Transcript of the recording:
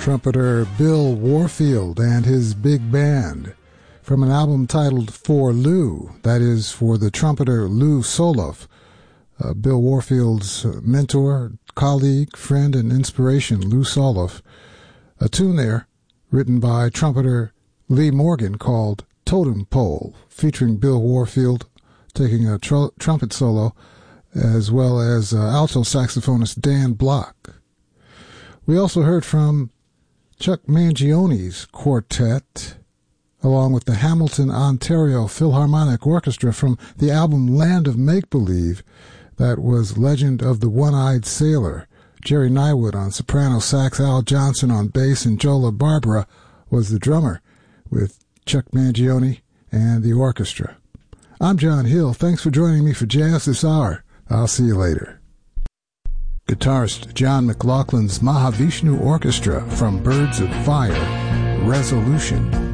trumpeter Bill Warfield and his big band from an album titled For Lou, that is for the trumpeter Lou Soloff, Bill Warfield's mentor, colleague, friend, and inspiration, Lou Soloff. A tune there written by trumpeter Lee Morgan called Totem Pole, featuring Bill Warfield taking a trumpet solo, as well as alto saxophonist Dan Block. We also heard from Chuck Mangione's quartet, along with the Hamilton, Ontario Philharmonic Orchestra from the album Land of Make-Believe. That was Legend of the One-Eyed Sailor. Jerry Nywood on soprano sax, Al Johnson on bass, and Joe LaBarbera was the drummer with Chuck Mangione and the orchestra. I'm John Hill. Thanks for joining me for Jazz this hour. I'll see you later. Guitarist John McLaughlin's Mahavishnu Orchestra from Birds of Fire, Resolution.